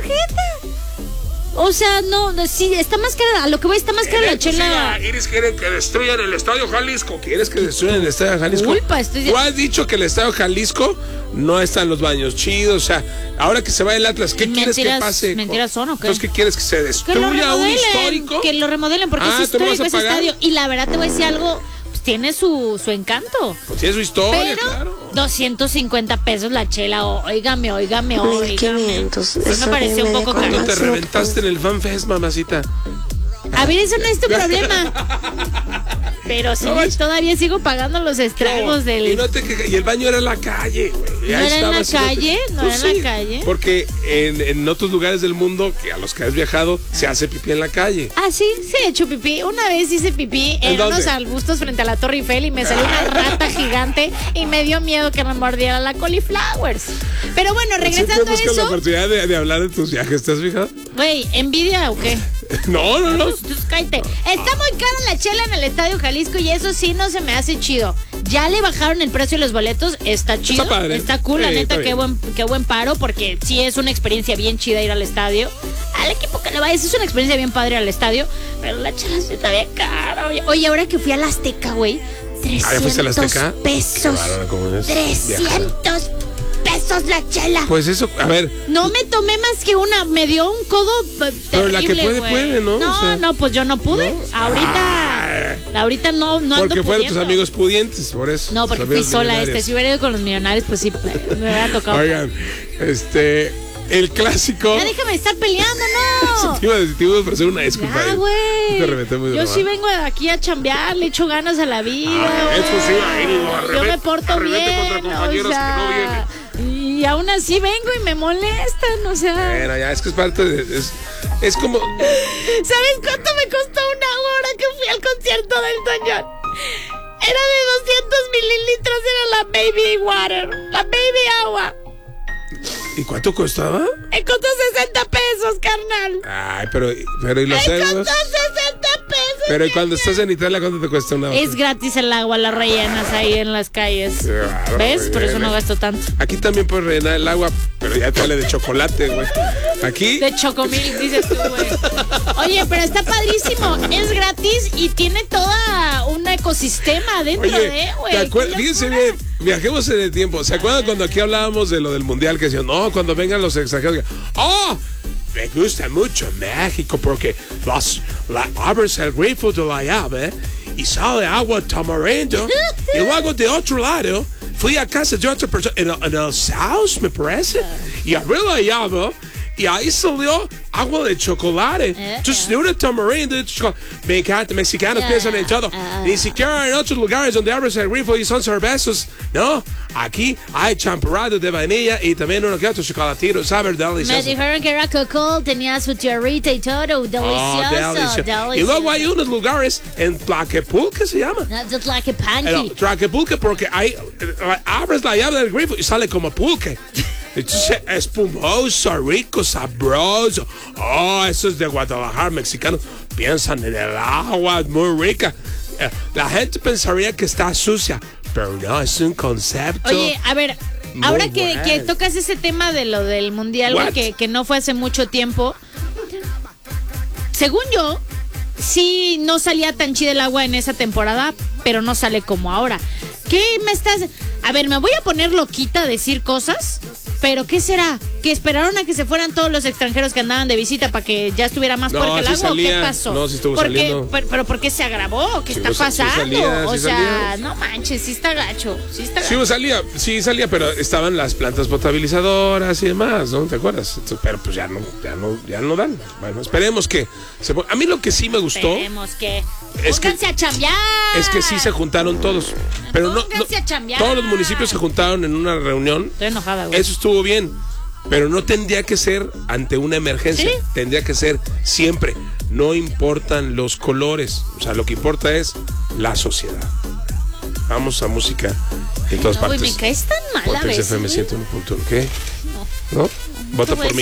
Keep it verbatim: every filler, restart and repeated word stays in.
ojete. O sea, no, sí, está más cara, a lo que voy está más cara la chela. Sí, Iris quiere que destruyan el Estadio Jalisco. ¿Quieres que destruyan el Estadio Jalisco? Culpa, estoy... Tú has dicho que el Estadio Jalisco no están los baños chidos, o sea, ahora que se va el Atlas, ¿qué mentiras, quieres que pase? Mentiras son, ¿o qué? Entonces, ¿qué quieres que se destruya un histórico? Que lo remodelen, porque ah, es histórico ese pagar? estadio. Y la verdad te voy a decir algo, pues tiene su, su encanto. Pues tiene su historia, pero claro. doscientos cincuenta pesos la chela, óigame, óigame, óigame. mil quinientos. Pues me pareció un poco caro. ¿Cuánto te reventaste en el FanFest, mamacita? A ver, eso no es tu problema. Pero sí, no, todavía sigo pagando los estragos no, del... Y, no te quejas, y el baño era en la calle, güey. ¿No era en la calle? ¿No era en la calle? Porque en, en otros lugares del mundo, que a los que has viajado, se hace pipí en la calle. Ah, sí, sí he hecho pipí. Una vez hice pipí en, en unos arbustos frente a la Torre Eiffel y me salió una rata gigante y me dio miedo que me mordiera la cauliflowers. Pero bueno, regresando a eso... la oportunidad de, de hablar de tus viajes, ¿te has fijado? Güey, ¿envidia o qué? No, no, no. Pues, pues, cállate. Está muy cara la chela en el Estadio Jalisco y eso sí no se me hace chido. Ya le bajaron el precio de los boletos, está chido, está, padre. está cool, la sí, neta, qué buen, qué buen paro, porque sí es una experiencia bien chida ir al estadio. Al equipo que le vayas es una experiencia bien padre al estadio, pero la chela sí está bien cara. Oye, oye ahora que fui a la Azteca, güey, trescientos pesos. trescientos pesos la chela. Pues eso, a ver. No me tomé más que una, me dio un codo terrible, pero la que puede, wey. puede, ¿no? No, o sea, no, pues yo no pude. ¿No? Ahorita, ah, ahorita no, no porque ando fueron pudiendo. tus amigos pudientes, por eso. No, porque fui sola este. Si hubiera ido con los millonarios, pues sí, me hubiera tocado. Oigan, este, el clásico. Ya déjame de estar peleando, no. Sí, te iba a decir, te iba a ofrecer una disculpa. Ya, güey. Yo sí vengo aquí a chambear, le echo ganas a la vida. Ah, eso sí, ahí, arrebete, yo me porto bien. Contra compañeros o sea, que no vienen. Y aún así vengo y me molestan, o sea. Bueno, ya, es que es parte de... Es, es como... ¿Sabes cuánto me costó una hora que fui al concierto del Toñón? Era de doscientos mililitros, era la baby water, la baby agua. ¿Y cuánto costaba? Me costó sesenta pesos, carnal. Ay, pero, pero ¿y los euros? Me costó sesenta pesos. Pero ¿y cuando estás en Italia, cuánto te cuesta una? Es gratis el agua, la rellenas ahí en las calles. Claro, ¿ves? Por eso no gasto tanto. Aquí también puedes rellenar el agua, pero ya te vale de chocolate, güey. Aquí. De chocomil, dices tú, güey. Oye, pero está padrísimo. Es gratis y tiene toda un ecosistema dentro Oye, de, güey. Fíjense bien, viajemos en el tiempo. ¿Se acuerdan cuando aquí hablábamos de lo del mundial? Que decían, no, cuando vengan los extranjeros. ¡Oh! Me gusta mucho México porque los, la, abres el grifo de la llave y sale agua tamarindo. Y luego de otro lado, fui a casa de otra persona, en el, en el South, me parece, y abrí la llave y ahí salió agua de chocolate. Entonces, de una tamarindo de chocolate. Me encanta, mexicanos piensan en todo. Ni siquiera en otros lugares donde abres el grifo y son cervezas. No, aquí hay champurrado de vainilla y también uno que otro chocolatito, sabe delicioso. Me dijeron que era coco, tenía su tierrita y todo, delicioso, oh, delicioso. delicioso. Y luego hay unos lugares en Tlaquepulque, se llama. No, de Tlaquepanqui. No, Tlaquepulque porque hay, abres la llave del grifo y sale como pulque. Entonces, espumoso, rico, sabroso. Oh, eso es de Guadalajara, mexicano. Piensan en el agua, muy rica. La gente pensaría que está sucia, pero no, es un concepto. Oye, a ver, ahora que, bueno. que tocas ese tema de lo del mundial, que, que no fue hace mucho tiempo. Según yo, sí no salía tan chida el agua en esa temporada, pero no sale como ahora. ¿Qué me estás...? A ver, me voy a poner loquita a decir cosas, pero ¿qué será? ¿Que esperaron a que se fueran todos los extranjeros que andaban de visita para que ya estuviera más no, fuerte el sí agua? salía. ¿O qué pasó? No, sí estuvo ¿Por saliendo. Qué? ¿Pero, pero por qué se agravó? ¿Qué sí, está pasando? Sí salía, o sí sea, salía. No manches, sí está gacho. Sí, está gacho. Sí salía, sí salía, pero estaban las plantas potabilizadoras y demás, ¿no? ¿Te acuerdas? Pero pues ya no, ya no, ya no dan. Bueno, esperemos que... Se... A mí lo que sí me gustó... Esperemos que... Es Pónganse que, a chambear. Es que sí se juntaron todos. Pero no, no a chambear. Todos los municipios se juntaron en una reunión. Estoy enojada, güey. Eso estuvo bien. Pero no tendría que ser ante una emergencia. ¿Sí? Tendría que ser siempre. No importan los colores. O sea, lo que importa es la sociedad. Vamos a música en todas no, partes. Güey, me caes tan mal a veces. F M ciento uno punto uno. ¿Qué? No. ¿No? Vota por mí.